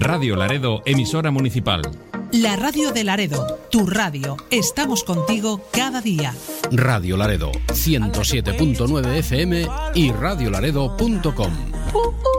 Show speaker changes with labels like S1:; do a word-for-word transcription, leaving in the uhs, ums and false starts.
S1: Radio Laredo, emisora municipal.
S2: La radio de Laredo, tu radio. Estamos contigo cada día.
S3: Radio Laredo, ciento siete punto nueve F M y radio laredo punto com.